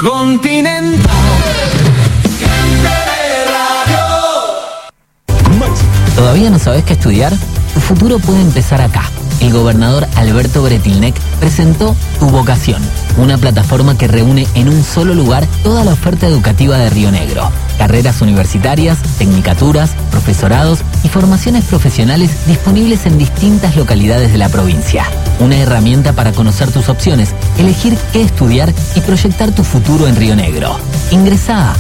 Continental. ¿Todavía no sabes qué estudiar? Tu futuro puede empezar acá. El gobernador Alberto Bretilnec presentó Tu Vocación, una plataforma que reúne en un solo lugar toda la oferta educativa de Río Negro. Carreras universitarias, tecnicaturas, profesorados y formaciones profesionales disponibles en distintas localidades de la provincia. Una herramienta para conocer tus opciones, elegir qué estudiar y proyectar tu futuro en Río Negro. Ingresá a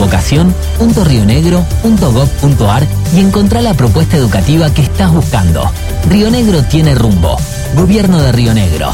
tuvocación.rionegro.gov.ar y encontrá la propuesta educativa que estás buscando. Río Negro tiene rumbo. Gobierno de Río Negro.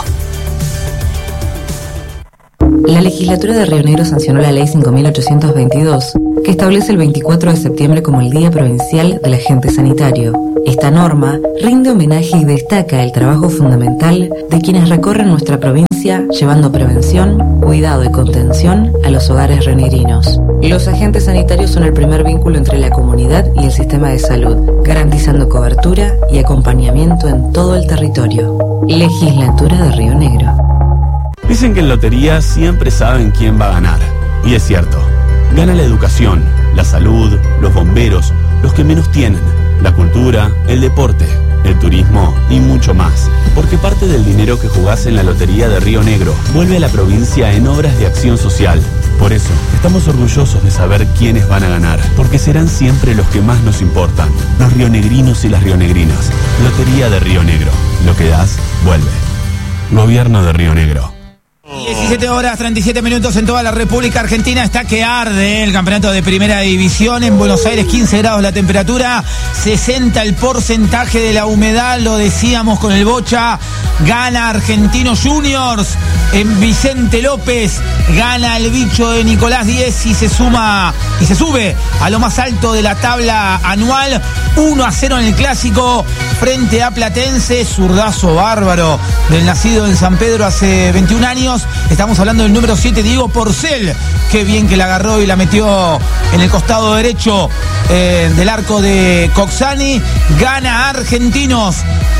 La legislatura de Río Negro sancionó la ley 5.822, que establece el 24 de septiembre como el Día Provincial del Agente Sanitario. Esta norma rinde homenaje y destaca el trabajo fundamental de quienes recorren nuestra provincia llevando prevención, cuidado y contención a los hogares rionegrinos. Los agentes sanitarios son el primer vínculo entre la comunidad y el sistema de salud, garantizando cobertura y acompañamiento en todo el territorio. Legislatura de Río Negro. Dicen que en lotería siempre saben quién va a ganar. Y es cierto. Gana la educación, la salud, los bomberos, los que menos tienen, la cultura, el deporte, el turismo y mucho más. Porque parte del dinero que jugás en la Lotería de Río Negro vuelve a la provincia en obras de acción social. Por eso, estamos orgullosos de saber quiénes van a ganar, porque serán siempre los que más nos importan, los rionegrinos y las rionegrinas. Lotería de Río Negro. Lo que das, vuelve. Gobierno de Río Negro. 17 horas 37 minutos en toda la República Argentina. Está que arde el campeonato de Primera División. En Buenos Aires 15 grados la temperatura, 60 el porcentaje de la humedad, lo decíamos con el Bocha. Gana Argentinos Juniors en Vicente López, gana el bicho de Nicolás Díez y se sube a lo más alto de la tabla anual. 1-0 en el clásico frente a Platense. Zurdazo bárbaro del nacido en San Pedro hace 21 años. Estamos hablando del número 7, Diego Porcel. Qué bien que la agarró y la metió en el costado derecho del arco de Coxani. Gana Argentinos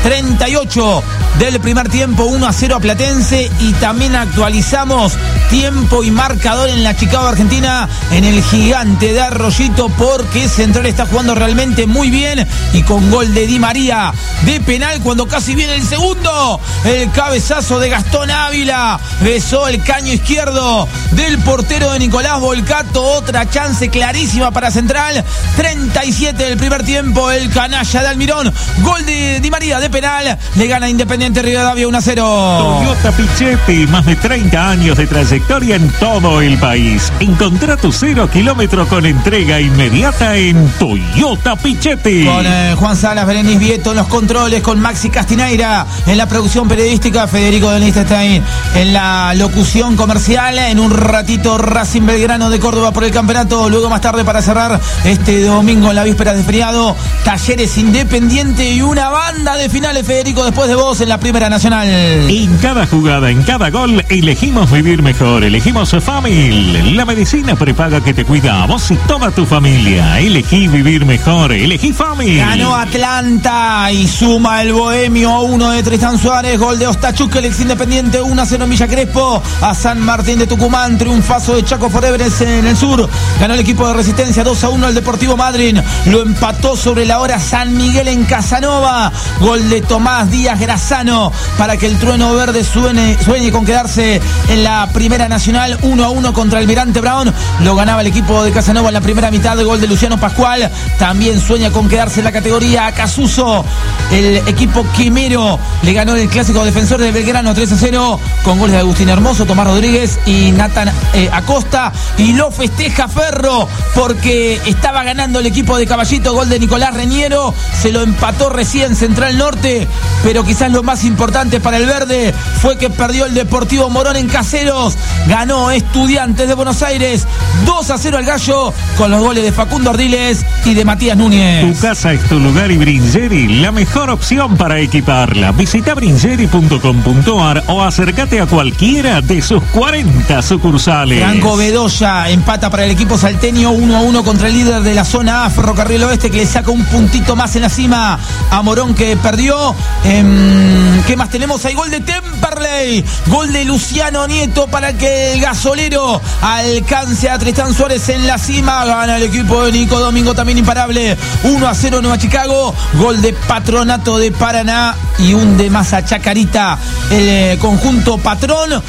38 del primer tiempo, 1-0 a Platense. Y también actualizamos tiempo y marcador en la Chicago Argentina, en el Gigante de Arroyito, porque Central está jugando realmente muy bien y con gol de Di María de penal cuando casi viene el segundo. El cabezazo de Gastón Ávila besó el caño izquierdo del portero de Nicolás Volcato. Otra chance clarísima para Central. 37 del primer tiempo, el canalla de Almirón, gol de Di María de penal. Le gana Independiente Rivadavia 1-0. Toyota Pichetti, más de 30 años de trayectoria en todo el país. Encontrá tu 0 kilómetro con entrega inmediata en Toyota Pichetti. Con Juan Salas, Berenice Vieto en los controles, con Maxi Castineira en la producción periodística, Federico de Liechtenstein en la locución comercial. En un ratito Racing Belgrano de Córdoba por el campeonato. Luego más tarde, para cerrar este domingo en la víspera de feriado, Talleres Independiente y una banda de finales, Federico, después de vos en la Primera Nacional. En cada jugada, en cada gol, elegimos vivir mejor. Elegimos Famil, la medicina prepaga que te cuida a vos y toda tu familia. Elegí vivir mejor. Elegí Famil. Ganó Atlanta y suma el Bohemio 1 de Tristan Suárez. Gol de Ostachuk, el ex Independiente. 1-0 en Villa Crespo. A San Martín de Tucumán. Triunfazo de Chaco Forever en el sur. Ganó el equipo de Resistencia 2-1 al Deportivo Madryn. Lo empató sobre la hora San Miguel en Casanova. Gol de Tomás Díaz Grazano para que el Trueno Verde sueñe con quedarse en la Primera Nacional. 1-1 contra Almirante Brown. Lo ganaba el equipo de Casanova en la primera mitad. De gol de Luciano Pascual. También sueña con quedarse en la categoría. A Casuso, el equipo quimero, le ganó el clásico Defensor de Belgrano 3-0 con goles de Agustín Hermoso, Tomás Rodríguez y Nathan Acosta. Y lo festeja Ferro porque estaba ganando el equipo de Caballito. Gol de Nicolás Reñero. Se lo empató recién Central Norte, pero quizás lo más importante para el verde fue que perdió el Deportivo Morón en Caseros. Ganó Estudiantes de Buenos Aires 2-0 al Gallo con los goles de Facundo Ardiles y de Matías Núñez. Tu casa es tu lugar y Bringeri, la mejor opción para equiparla. Visita bringeri.com.ar o acércate a cualquiera de sus 40 sucursales. Franco Bedoya empata para el equipo salteño 1-1 contra el líder de la zona A, Ferrocarril Oeste, que le saca un puntito más en la cima a Morón, que perdió. ¿Qué más tenemos? Hay gol de Temperley Temperley. Gol de Luciano Nieto para que el gasolero alcance a Tristán Suárez en la cima. Gana el equipo de Nico Domingo, también imparable. 1-0 Nueva Chicago. Gol de Patronato de Paraná y un de Massa Chacarita. El conjunto patrón.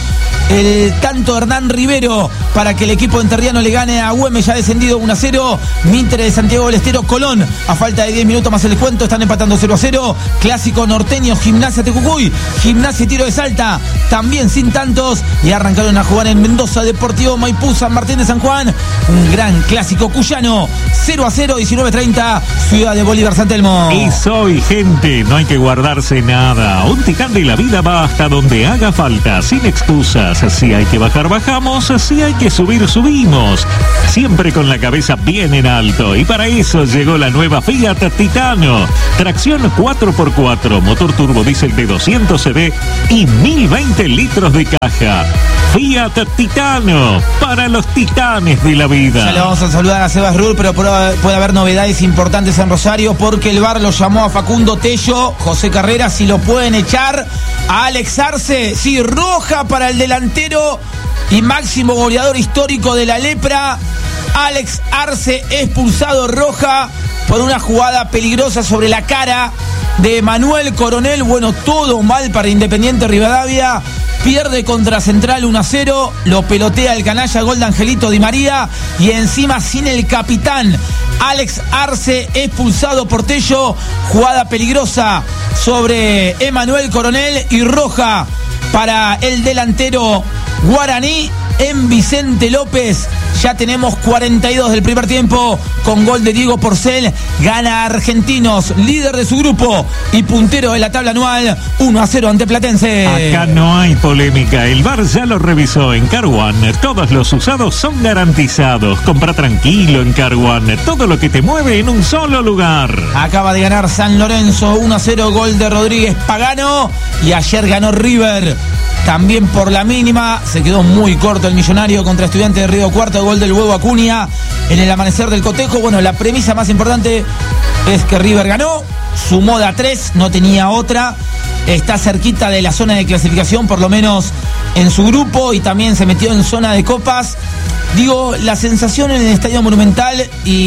El tanto Hernán Rivero para que el equipo enterriano le gane a Güemes, ya descendido 1-0. Mitre de Santiago del Estero, Colón, a falta de 10 minutos más el descuento, están empatando 0-0. Clásico norteño, Gimnasia Tecucuy, Gimnasia Tiro de Salta, también sin tantos. Y arrancaron a jugar en Mendoza, Deportivo Maipú, San Martín de San Juan. Un gran clásico cuyano, 0-0, 19:30, Ciudad de Bolívar, San Telmo. Y soy gente, no hay que guardarse nada. Un Titán de la vida va hasta donde haga falta, sin excusas. Si hay que bajar, bajamos. Si hay que subir, subimos. Siempre con la cabeza bien en alto. Y para eso llegó la nueva Fiat Titano. Tracción 4x4, motor turbo diésel de 200 cc y 1020 litros de caja. Fiat Titano, para los titanes de la vida. Ya le vamos a saludar a Sebas Rur, pero puede haber novedades importantes en Rosario porque el VAR lo llamó a Facundo Tello, José Carreras, si lo pueden echar. A Alex Arce, sí, roja para el delantero y máximo goleador histórico de la Lepra. Alex Arce expulsado, roja por una jugada peligrosa sobre la cara de Manuel Coronel. Bueno, todo mal para Independiente Rivadavia. Pierde contra Central 1-0, lo pelotea el canalla, gol de Angelito Di María y encima sin el capitán. Alex Arce expulsado por Tello, jugada peligrosa sobre Emanuel Coronel y roja para el delantero guaraní en Vicente López. Ya tenemos 42 del primer tiempo con gol de Diego Porcel. Gana Argentinos, líder de su grupo y puntero de la tabla anual, 1-0 ante Platense. Acá no hay polémica, el VAR ya lo revisó en Car One. Todos los usados son garantizados. Compra tranquilo en Car One, todo lo que te mueve en un solo lugar. Acaba de ganar San Lorenzo 1-0, gol de Rodríguez Pagano. Y ayer ganó River también por la mínima. Se quedó muy corto el Millonario contra Estudiantes de Río Cuarto, gol del Huevo Acuña en el amanecer del cotejo. Bueno, la premisa más importante es que River ganó, sumó de a 3, no tenía otra. Está cerquita de la zona de clasificación, por lo menos en su grupo, y también se metió en zona de copas. Digo, la sensación en el Estadio Monumental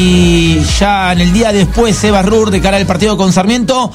y ya en el día después, Sebas Rur de cara al partido con Sarmiento,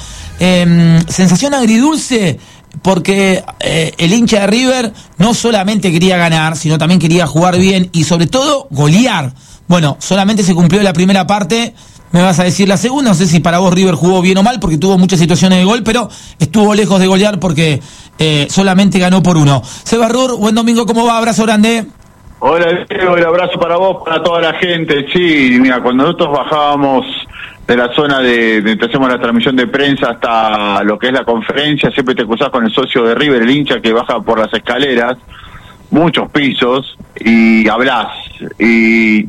sensación agridulce, porque el hincha de River no solamente quería ganar, sino también quería jugar bien y sobre todo golear. Bueno, solamente se cumplió la primera parte. Me vas a decir la segunda, no sé si para vos River jugó bien o mal, porque tuvo muchas situaciones de gol, pero estuvo lejos de golear porque solamente ganó por 1. Sebas Rur, buen domingo, ¿cómo va? Abrazo grande. Hola Diego, el abrazo para vos, para toda la gente. Sí, mira, cuando nosotros bajábamos de la zona de hacemos la transmisión de prensa hasta lo que es la conferencia, siempre te cruzás con el socio de River, el hincha que baja por las escaleras, muchos pisos, y hablás, y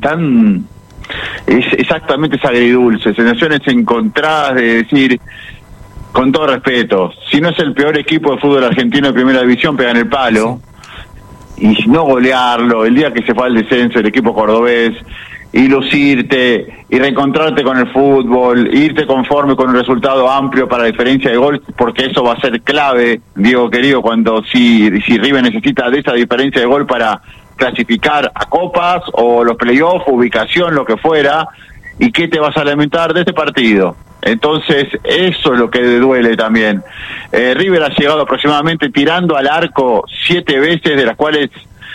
es exactamente esa agridulce, sensaciones encontradas de decir, con todo respeto, si no es el peor equipo de fútbol argentino de primera división, pegan el palo, y no golearlo, el día que se fue al descenso el equipo cordobés, y lucirte, y reencontrarte con el fútbol, irte conforme con un resultado amplio para la diferencia de gol, porque eso va a ser clave, Diego querido, cuando si River necesita de esa diferencia de gol para clasificar a copas, o los playoffs, ubicación, lo que fuera, y qué te vas a lamentar de este partido. Entonces, eso es lo que duele también. River ha llegado aproximadamente tirando al arco 7 veces, de las cuales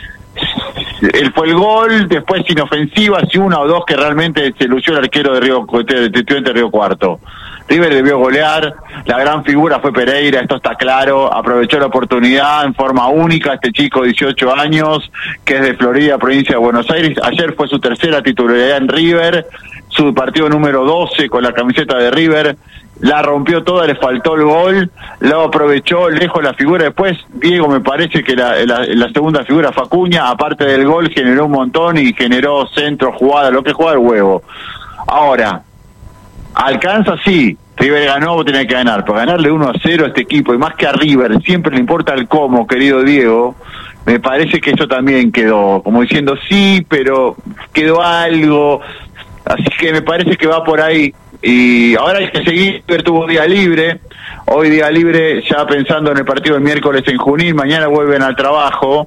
él fue el gol, después sin ofensivas y 1 o 2 que realmente se lució el arquero de Estudiantes de Río Cuarto. River debió golear, la gran figura fue Pereira, esto está claro, aprovechó la oportunidad en forma única, este chico de 18 años, que es de Florida, provincia de Buenos Aires. Ayer fue su tercera titularidad en River, su partido número 12 con la camiseta de River, la rompió toda, le faltó el gol, lo aprovechó, lejos la figura. Después, Diego, me parece que la segunda figura, Facuña, aparte del gol, generó un montón y generó centro, jugada, lo que juega el Huevo. Ahora, alcanza, sí, River ganó, vos tenés que ganar, pero ganarle 1-0 a este equipo, y más que a River, siempre le importa el cómo, querido Diego. Me parece que eso también quedó, como diciendo, sí, pero quedó algo, así que me parece que va por ahí. Y ahora hay que seguir, River tuvo día libre, hoy día libre, ya pensando en el partido del miércoles en Junín, mañana vuelven al trabajo,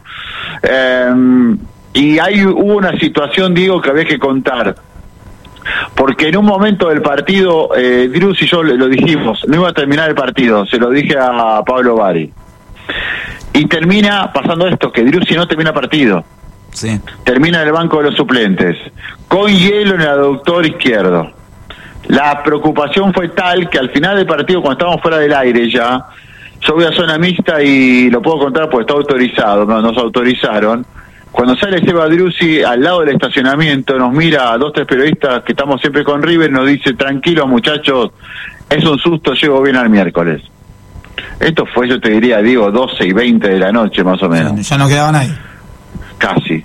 y hubo una situación, Diego, que había que contar, porque en un momento del partido, Driussi y yo lo dijimos, no iba a terminar el partido, se lo dije a Pablo Bari, y termina pasando esto, que Driussi no termina partido. Sí. Termina en el banco de los suplentes, con hielo en el aductor izquierdo. La preocupación fue tal que al final del partido, cuando estábamos fuera del aire ya, yo voy a zona mixta y lo puedo contar porque está autorizado, nos autorizaron. Cuando sale Seba Driussi al lado del estacionamiento, nos mira a 2-3 periodistas que estamos siempre con River, nos dice: tranquilos muchachos, es un susto, llego bien al miércoles. Esto fue, yo te diría, digo, 12:20 de la noche más o menos. Ya no quedaba nadie. Casi.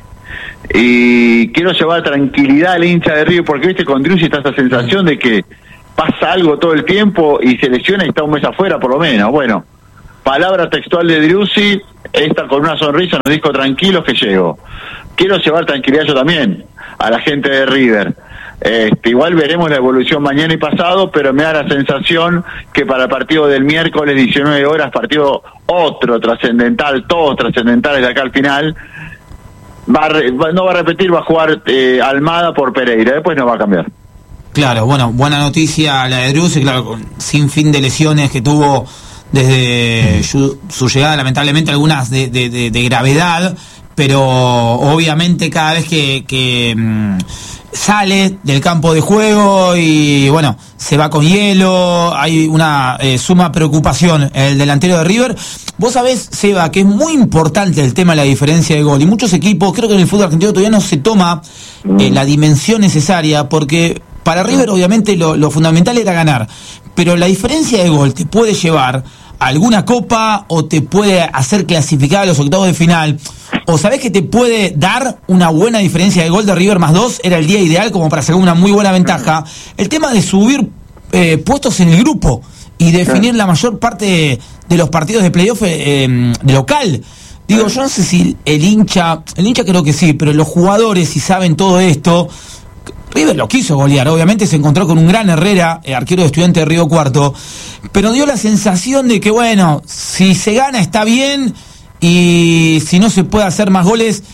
Y quiero llevar tranquilidad al hincha de River, porque viste, con Driussi está esa sensación de que pasa algo todo el tiempo y se lesiona y está un mes afuera por lo menos. Bueno, palabra textual de Driussi, esta con una sonrisa nos dijo: tranquilos que llego. Quiero llevar tranquilidad yo también a la gente de River. Igual veremos la evolución mañana y pasado, pero me da la sensación que para el partido del miércoles 19 horas, partido otro trascendental, todos trascendentales de acá al final, no va a repetir, va a jugar Almada por Pereira, después no va a cambiar. Claro, bueno, buena noticia la de Driussi, claro, con sin fin de lesiones que tuvo desde su llegada, lamentablemente algunas de gravedad, pero obviamente cada vez que sale del campo de juego y bueno, se va con hielo, hay una suma preocupación el delantero de River. Vos sabés, Seba, que es muy importante el tema de la diferencia de gol, y muchos equipos, creo que en el fútbol argentino todavía no se toma la dimensión necesaria, porque para River obviamente lo fundamental era ganar, pero la diferencia de gol te puede llevar a alguna copa o te puede hacer clasificar a los octavos de final, o sabés que te puede dar una buena diferencia de gol de River +2, era el día ideal como para sacar una muy buena ventaja. El tema de subir puestos en el grupo y definir la mayor parte de los partidos de playoff de local. Digo, yo no sé si el hincha creo que sí, pero los jugadores, si saben todo esto, River lo quiso golear, obviamente se encontró con un gran Herrera, arquero de Estudiante de Río Cuarto, pero dio la sensación de que, bueno, si se gana está bien, y si no se puede hacer más goles,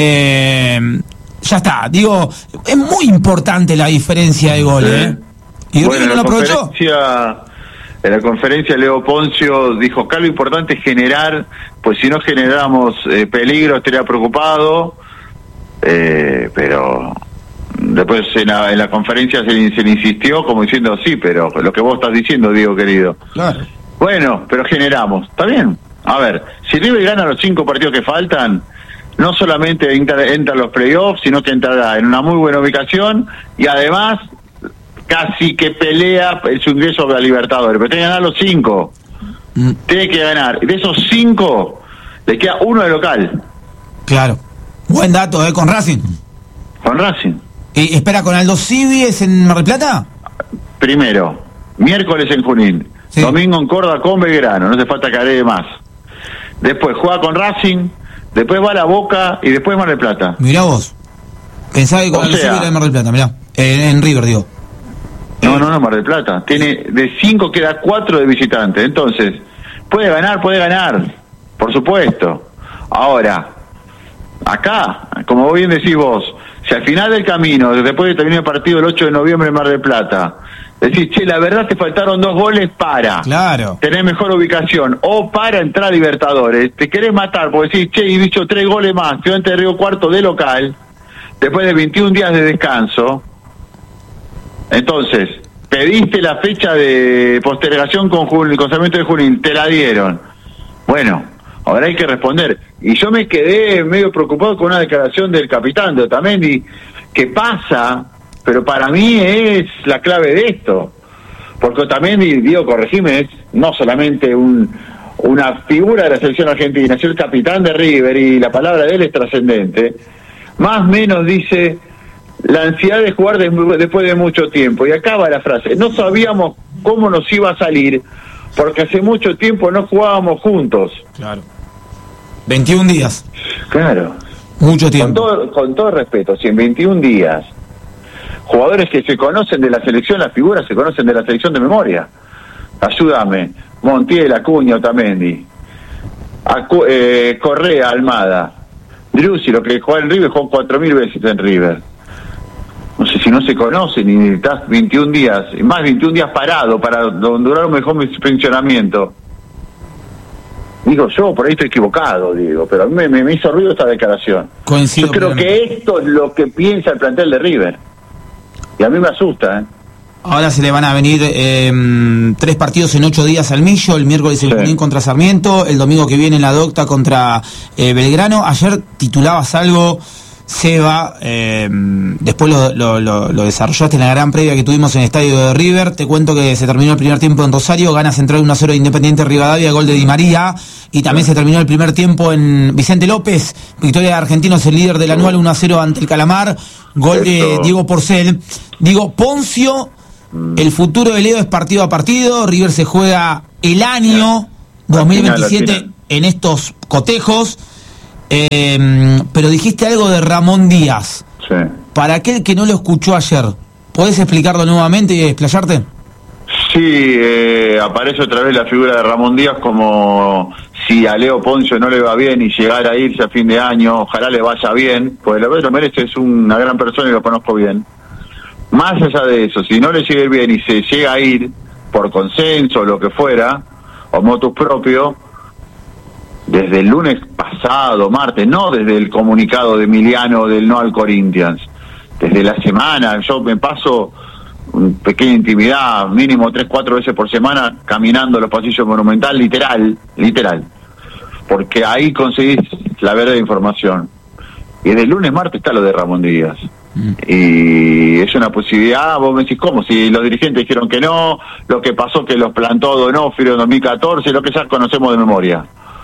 ya está. Digo, es muy importante la diferencia de goles, y River no lo aprovechó. En la conferencia Leo Poncio dijo que lo importante es generar, pues si no generamos peligro estaría preocupado, pero después en la conferencia se le insistió como diciendo: sí, pero lo que vos estás diciendo, Diego querido. Claro. Bueno, pero generamos, está bien. A ver, si River gana los 5 partidos que faltan, no solamente entra en los playoffs, sino que entrará en una muy buena ubicación y además casi que pelea su ingreso a la Libertadores, pero tiene que ganar los 5. Tiene que ganar. Y de esos 5, le queda uno de local. Claro. Buen dato, con Racing. Con Racing. ¿Y espera con Aldo Civi en Mar del Plata? Primero, miércoles en Junín, sí. Domingo en Córdoba con Belgrano, no hace falta que agregue más. Después juega con Racing, después va a La Boca y después Mar del Plata. Mirá vos. Pensaba que con Aldo Civi era en Mar del Plata, mirá. En River, digo. No, Mar del Plata. Tiene de 5 queda 4 de visitante. Entonces, puede ganar, por supuesto. Ahora, acá, como vos bien decís vos, si al final del camino, después de terminar el partido el 8 de noviembre en Mar del Plata, decís: che, la verdad te faltaron 2 goles para tener mejor ubicación o para entrar a Libertadores, te querés matar porque decís: che, he dicho 3 goles más, Estudiante de Río Cuarto de local, después de 21 días de descanso. Entonces, pediste la fecha de postergación con Sarmiento de Junín, te la dieron. Bueno, ahora hay que responder. Y yo me quedé medio preocupado con una declaración del capitán de Otamendi, que pasa, pero para mí es la clave de esto. Porque Otamendi, digo, corregime, es no solamente una figura de la selección argentina, es el capitán de River y la palabra de él es trascendente. Más o menos dice: la ansiedad de jugar después de mucho tiempo. Y acaba la frase: no sabíamos cómo nos iba a salir porque hace mucho tiempo no jugábamos juntos. Claro. 21 días. Claro. Mucho tiempo. Con todo respeto, si en 21 días jugadores que se conocen de la selección, las figuras se conocen de la selección de memoria. Ayúdame. Montiel, Acuña, Otamendi, Correa, Almada, Driussi, lo que juega en River, jugó 4.000 veces en River. No sé si no se conocen y estás 21 días, más 21 días parado para durar un mejor pensionamiento. Digo yo, por ahí estoy equivocado, digo, pero a mí me hizo ruido esta declaración. Coincido. Yo creo que esto es lo que piensa el plantel de River. Y a mí me asusta, Ahora se le van a venir 3 partidos en 8 días al Millo. El miércoles el Junín contra Sarmiento, el domingo que viene en la Docta contra Belgrano. Ayer titulabas algo, Seba, después lo desarrollaste en la gran previa que tuvimos en el estadio de River. Te cuento que se terminó el primer tiempo en Rosario, gana Central 1-0 de Independiente Rivadavia, gol de Di María, y también se terminó el primer tiempo en Vicente López, victoria de Argentinos, el líder del anual, 1-0 ante el Calamar, gol de Diego Porcel. Digo, Poncio, el futuro de Leo es partido a partido. River se juega el año 2027 en estos cotejos. Pero dijiste algo de Ramón Díaz. Sí. Para aquel que no lo escuchó ayer, ¿podés explicarlo nuevamente y explayarte? Sí, aparece otra vez la figura de Ramón Díaz como si a Leo Poncio no le va bien y llegara a irse a fin de año, ojalá le vaya bien, pues lo merece, es una gran persona y lo conozco bien. Más allá de eso, si no le llega bien y se llega a ir por consenso o lo que fuera, o motus propio, desde el lunes pasado, martes, no desde el comunicado de Emiliano del no al Corinthians, desde la semana, yo me paso una pequeña intimidad, mínimo 3-4 veces por semana, caminando los pasillos Monumental, literal, porque ahí conseguís la verdadera información. Y desde el lunes, martes está lo de Ramón Díaz. Y es una posibilidad. Vos me decís, ¿cómo? Si los dirigentes dijeron que no, lo que pasó que los plantó Donofrio en 2014, lo que ya conocemos de memoria.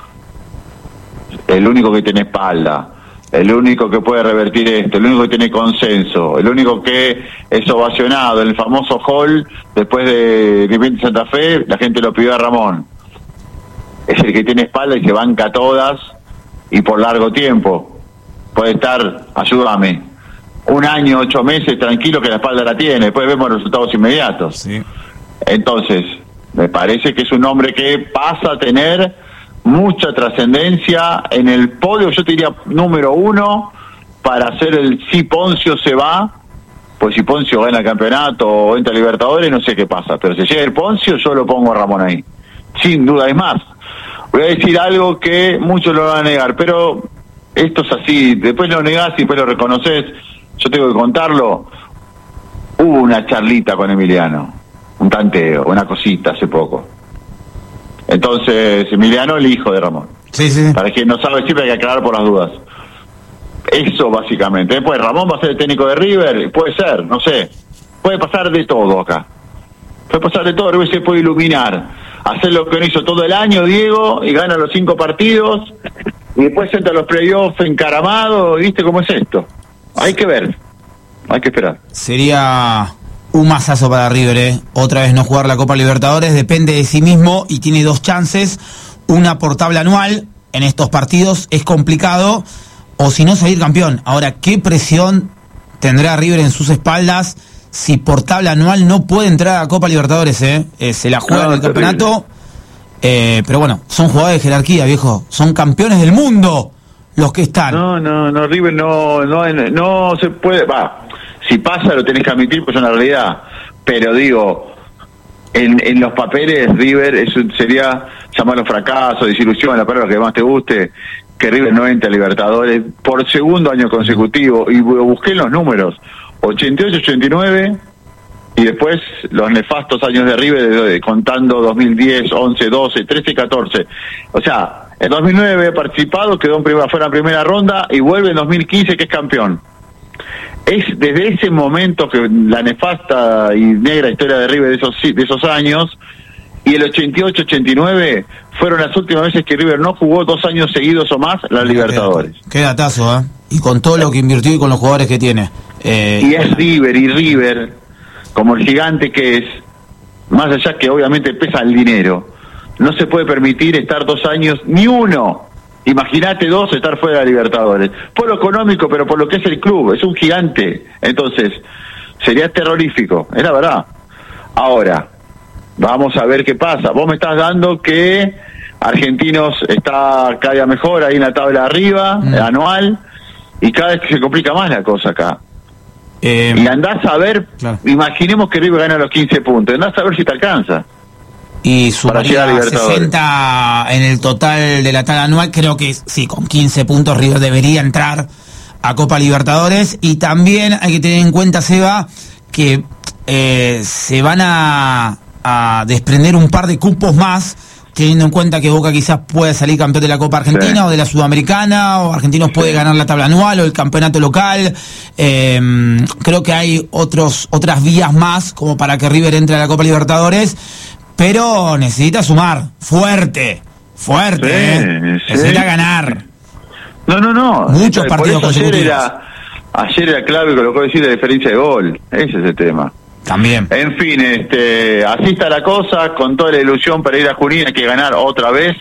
El único que tiene espalda, el único que puede revertir esto, el único que tiene consenso, el único que es ovacionado en el famoso hall después de Independiente Santa Fe, la gente lo pidió a Ramón. Es el que tiene espalda y se banca todas y por largo tiempo. Puede estar, ayúdame, 1 año, 8 meses tranquilo que la espalda la tiene, después vemos resultados inmediatos. Sí. Entonces, me parece que es un hombre que pasa a tener mucha trascendencia en el podio, yo te diría número 1 para hacer el si Poncio se va, pues si Poncio gana el campeonato o entra a Libertadores, no sé qué pasa, pero si llega el Poncio, yo lo pongo a Ramón ahí, sin duda. Es más, voy a decir algo que muchos lo van a negar, pero esto es así, después lo negás y después lo reconoces, yo tengo que contarlo. Hubo una charlita con Emiliano, un tanteo, una cosita hace poco. Entonces, Emiliano, el hijo de Ramón. Sí. Para quien no sabe, siempre hay que aclarar por las dudas. Eso, básicamente. Después, Ramón va a ser el técnico de River. Puede ser, no sé. Puede pasar de todo acá. Puede pasar de todo. River se puede iluminar. Hacer lo que no hizo todo el año, Diego, y gana los 5 partidos. Y después entra a los playoffs encaramado. ¿Viste cómo es esto? Hay que ver. Hay que esperar. Sería un mazazo para River, Otra vez no jugar la Copa Libertadores, depende de sí mismo y tiene 2 chances, una por tabla anual, en estos partidos es complicado, o si no salir campeón. Ahora, ¿qué presión tendrá River en sus espaldas si por tabla anual no puede entrar a la Copa Libertadores? Se la juega en el campeonato, pero bueno, son jugadores de jerarquía, viejo, son campeones del mundo los que están. No, River no se puede, si pasa lo tenés que admitir, pues es una realidad, pero digo, en los papeles River, eso sería llamarlo fracaso, desilusión, la palabra que más te guste, que River no entre a Libertadores por 2º año consecutivo, y busqué los números, 88, 89, y después los nefastos años de River, contando 2010, 11, 12, 13, 14, o sea, en 2009 había participado, quedó fuera en primera ronda, y vuelve en 2015 que es campeón. Es desde ese momento que la nefasta y negra historia de River de esos años, y el 88-89 fueron las últimas veces que River no jugó 2 años seguidos o más la Libertadores. Qué datazo, y con todo lo que invirtió y con los jugadores que tiene. Y es River, como el gigante que es, más allá que obviamente pesa el dinero, no se puede permitir estar 2 años, ni uno. Imagínate 2 estar fuera de la Libertadores. Por lo económico, pero por lo que es el club. Es un gigante. Entonces, sería terrorífico. Es la verdad. Ahora, Vamos a ver qué pasa. Vos me estás dando que Argentinos está cada día mejor ahí en la tabla de arriba, anual, y cada vez que se complica más la cosa acá. Y andás a ver, claro. Imaginemos que River gana los 15 puntos, andás a ver si te alcanza. Y sumaría 60 en el total de la tabla anual. Creo que sí, con 15 puntos River debería entrar a Copa Libertadores. Y también hay que tener en cuenta, Seba, que se van a desprender un par de cupos más, teniendo en cuenta que Boca quizás puede salir campeón de la Copa Argentina, sí, o de la Sudamericana, o Argentinos puede ganar la tabla anual o el campeonato local. Creo que hay otras vías más como para que River entre a la Copa Libertadores, pero necesita sumar fuerte, sí, necesita ganar. No. Muchos partidos consecutivos. Ayer era clave, colocó decir la diferencia de gol. Ese es el tema. También. En fin, así está la cosa, con toda la ilusión para ir a Junín, hay que ganar otra vez,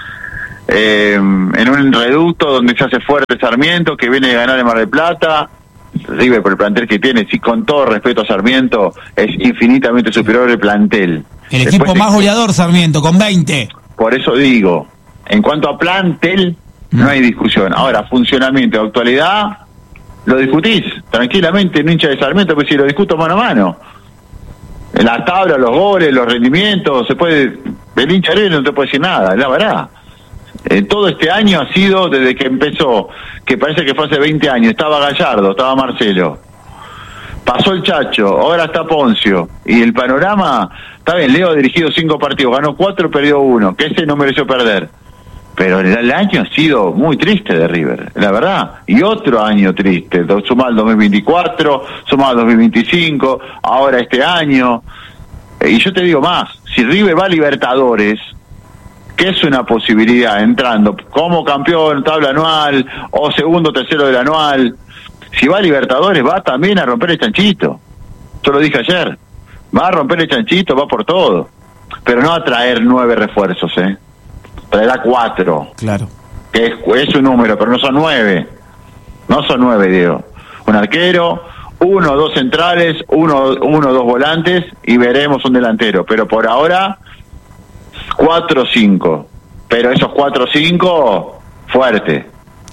en un reducto donde se hace fuerte Sarmiento, que viene de ganar en Mar del Plata. River, por el plantel que tiene, sí, con todo respeto a Sarmiento, es infinitamente superior el plantel. El equipo más goleador, Sarmiento, con 20. Por eso digo, en cuanto a plantel, no hay discusión. Ahora, funcionamiento, actualidad, lo discutís tranquilamente, un hincha de Sarmiento, pues si lo discuto mano a mano. En la tabla, los goles, los rendimientos, el hincha de River no te puede decir nada, es la verdad. Todo este año ha sido, desde que empezó, que parece que fue hace 20 años, estaba Gallardo, estaba Marcelo, pasó el Chacho, ahora está Poncio, y el panorama, está bien, Leo ha dirigido 5 partidos, ganó 4, perdió 1, que ese no mereció perder. Pero el año ha sido muy triste de River, la verdad. Y otro año triste, sumado al 2024, sumado al 2025, ahora este año. Y yo te digo más, si River va a Libertadores, que es una posibilidad, entrando como campeón, tabla anual, o segundo, tercero del anual, si va a Libertadores va también a romper el chanchito. Yo lo dije ayer, va a romper el chanchito, va por todo. Pero no a traer 9 refuerzos, traerá 4. Claro. Que es un número, pero no son 9. No son 9, Diego. Un arquero, 1 o 2 centrales, 1 o 2 volantes, y veremos un delantero. Pero por ahora, 4 o 5. Pero esos 4 o 5, fuertes.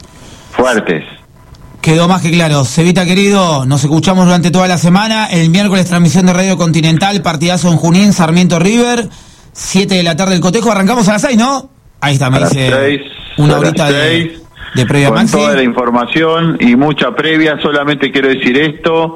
Quedó más que claro. Cevita querido, nos escuchamos durante toda la semana. El miércoles transmisión de Radio Continental, partidazo en Junín, Sarmiento River, 7 de la tarde el cotejo. Arrancamos a las 6, ¿no? Ahí está, me dice 6, una horita de previa con Maxi. Toda la información y mucha previa. Solamente quiero decir esto,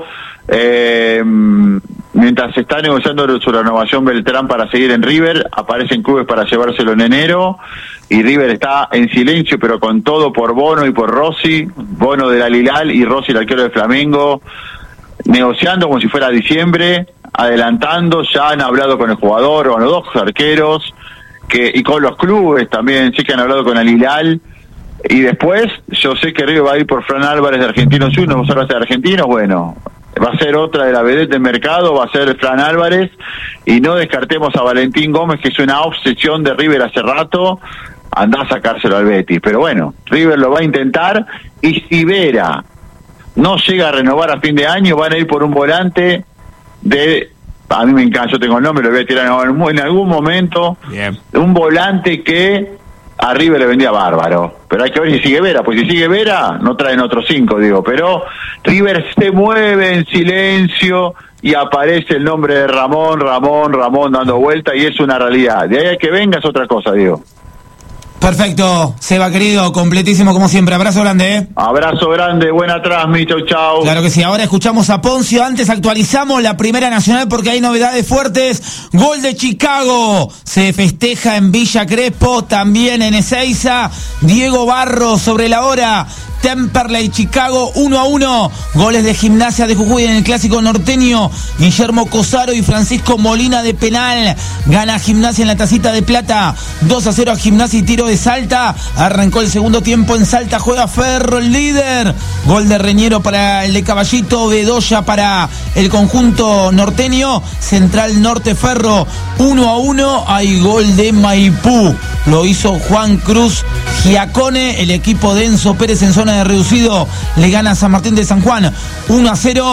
mientras se está negociando su renovación Beltrán para seguir en River, aparecen clubes para llevárselo en enero, y River está en silencio, pero con todo, por Bono y por Rossi, Bono del Al-Hilal y Rossi el arquero de Flamengo, negociando como si fuera diciembre, adelantando. Ya han hablado con el jugador, con los 2 arqueros, y con los clubes también, sí que han hablado con Al-Hilal. Y después, yo sé que River va a ir por Fran Álvarez de Argentinos Juniors. ¿Vos hablas de Argentinos? Bueno, va a ser otra de la vedette del mercado, va a ser Fran Álvarez, y no descartemos a Valentín Gómez, que es una obsesión de River hace rato. Andá a sacárselo al Betis, pero bueno, River lo va a intentar, y si Vera no llega a renovar a fin de año, van a ir por un volante a mí me encanta, yo tengo el nombre, lo voy a tirar en algún momento. Bien. Un volante que a River le vendía bárbaro, pero hay que ver si sigue Vera, pues si sigue Vera no traen otros 5, digo, pero River se mueve en silencio y aparece el nombre de Ramón dando vuelta, y es una realidad. De ahí a que venga es otra cosa, digo. Perfecto, Seba querido, completísimo como siempre. Abrazo grande, Abrazo grande, buena transmisión, chau. Claro que sí, ahora escuchamos a Poncio. Antes actualizamos la Primera Nacional porque hay novedades fuertes. Gol de Chicago, se festeja en Villa Crespo, también en Ezeiza. Diego Barros sobre la hora. Temperley Chicago 1-1. Goles de Gimnasia de Jujuy en el clásico norteño. Guillermo Cosaro y Francisco Molina de penal. Gana Gimnasia en la tacita de plata. 2-0 a Gimnasia y tiro de Salta. Arrancó el segundo tiempo en Salta. Juega Ferro, el líder. Gol de Reñero para el de Caballito. Bedoya para el conjunto norteño. Central Norte Ferro 1-1. Hay gol de Maipú. Lo hizo Juan Cruz Giacone. El equipo de Enzo Pérez en zona de reducido le gana a San Martín de San Juan 1-0.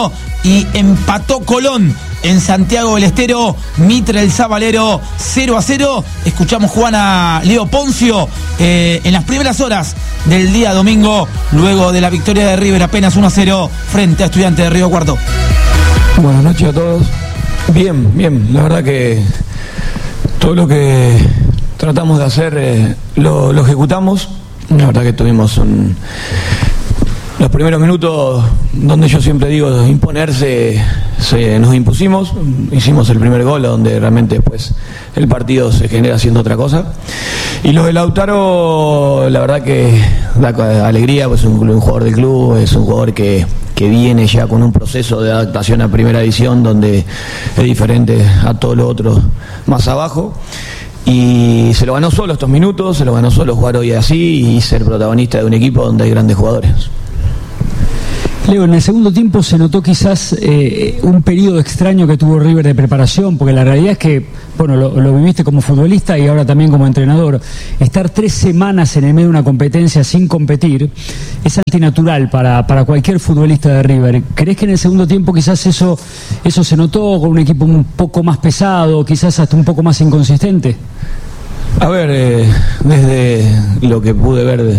y empató Colón en Santiago del Estero. Mitre el Zabalero 0-0. Escuchamos jugar a Leo Poncio en las primeras horas del día domingo, luego de la victoria de River apenas 1-0 frente a Estudiantes de Río Cuarto. Buenas noches a todos. Bien, la verdad que todo lo que tratamos de hacer lo ejecutamos. La verdad que tuvimos los primeros minutos donde yo siempre digo imponerse, nos impusimos, hicimos el primer gol donde realmente después el partido se genera haciendo otra cosa. Y lo de Lautaro, la verdad que da alegría, pues es un jugador del club, es un jugador que viene ya con un proceso de adaptación a primera división donde es diferente a todo lo otro más abajo. Y se lo ganó solo estos minutos, se lo ganó solo jugar hoy así y ser protagonista de un equipo donde hay grandes jugadores. Leo, en el segundo tiempo se notó quizás un periodo extraño que tuvo River de preparación, porque la realidad es que, bueno, lo viviste como futbolista y ahora también como entrenador. Estar 3 semanas en el medio de una competencia sin competir es antinatural para cualquier futbolista de River. ¿Crees que en el segundo tiempo quizás eso se notó con un equipo un poco más pesado, quizás hasta un poco más inconsistente? A ver, desde lo que pude ver